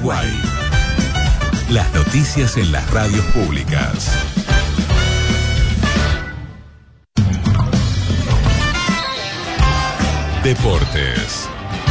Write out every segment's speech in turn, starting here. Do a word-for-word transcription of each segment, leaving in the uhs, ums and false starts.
Paraguay. Las noticias en las radios públicas. Deportes.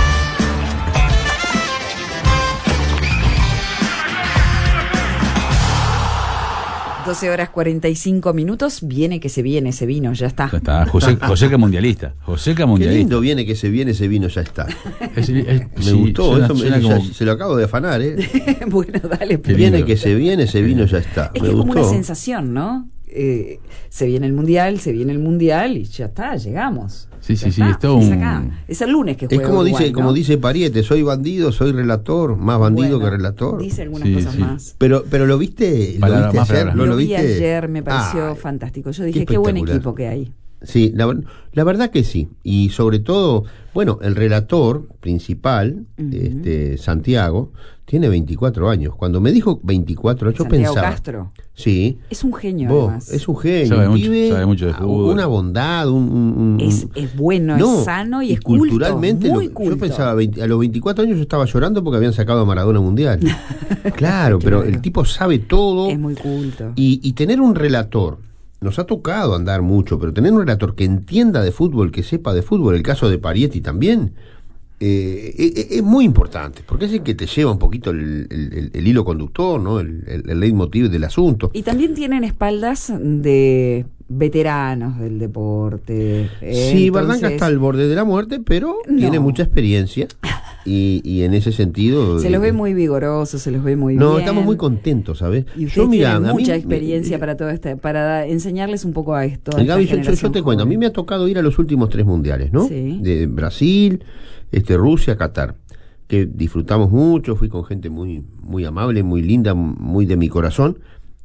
doce horas cuarenta y cinco minutos. Viene que se viene ese vino, ya está. Ya está, José, Joseca mundialista. Joseca mundialista. Qué lindo viene que se viene ese vino, ya está. Es, es, Me sí, gustó, suena, eso me, suena ya, como... se lo acabo de afanar, ¿eh? Bueno, dale. Qué Viene lindo. que se viene, ese vino ya está. Es me que es como gustó. una sensación, ¿no? Eh, se viene el mundial, se viene el mundial y ya está, llegamos. Sí, sí, Ya sí, está, es todo es un... acá. Es el lunes que Es juega como Uruguay, dice, ¿no? como dice Pariete, soy bandido, soy relator, más bandido Bueno, que relator. Dice algunas Sí, cosas sí. más. Pero, pero lo viste, Palabra lo viste más, ayer, palabra ¿no Lo, lo vi viste? ayer, me pareció Ah, fantástico. Yo qué dije, qué buen espectacular. equipo que hay. Sí, la, la verdad que sí. Y sobre todo, bueno, el relator principal, Ujú. este Santiago, tiene veinticuatro años. Cuando me dijo veinticuatro, yo Santiago pensaba. Castro. Sí. Es un genio, Vos, además. es un genio, Sabe un mucho, pibe, sabe mucho de ah, fútbol. una bondad, un, un- un- Es, es bueno, No, es sano y es culturalmente. culto, muy lo- culto. yo pensaba, veinte a los veinticuatro años yo estaba llorando porque habían sacado a Maradona mundial. Claro, pero Claro. el tipo sabe todo. Es muy culto. Y, y tener un relator, nos ha tocado andar mucho, pero tener un relator que entienda de fútbol, que sepa de fútbol, el caso de Parietti también, eh, es, es muy importante, porque es el que te lleva un poquito el, el- el- el hilo conductor, ¿no? El, el, el leitmotiv del asunto. Y también tienen espaldas de veteranos del deporte. eh, Sí, entonces- Berdanca está al borde de la muerte, pero No. tiene mucha experiencia y, y en ese sentido... Se los eh, ve muy vigorosos, se los ve muy No, bien. estamos muy contentos, ¿sabes? Y ustedes mirá, tienen a mí mucha me- experiencia eh, para todo este, para enseñarles un poco a esto. a esta Gaby, yo, yo- yo generación te cuento, a mí joven. me ha tocado ir a los últimos tres mundiales, ¿no? Sí. De Brasil, este, Rusia, Qatar, que disfrutamos mucho, fui con gente muy, muy amable, muy linda, muy de mi corazón,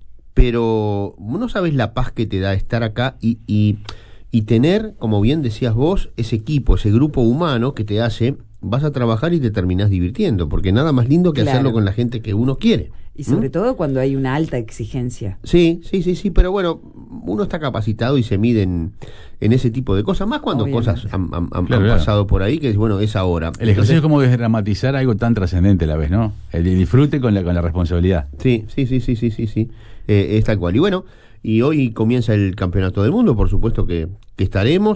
pero no sabes la paz que te da estar acá y, y, y tener, como bien decías vos, ese equipo, ese grupo humano que te hace, vas a trabajar y te terminás divirtiendo, porque nada más lindo que Claro. hacerlo con la gente que uno quiere. Y sobre ¿Mm? todo cuando hay una alta exigencia. Sí, sí, sí, sí, pero bueno, uno está capacitado y se mide en, en ese tipo de cosas, más cuando Obviamente. cosas han, han- han- Claro, han claro. pasado por ahí, que es bueno, es ahora. El ejercicio Entonces, es como desdramatizar algo tan trascendente a la vez, ¿no? El disfrute con la, con la responsabilidad. Sí, sí, sí, sí, sí, sí, sí, eh, es tal cual. Y bueno, y hoy comienza el Campeonato del Mundo, por supuesto que, que estaremos.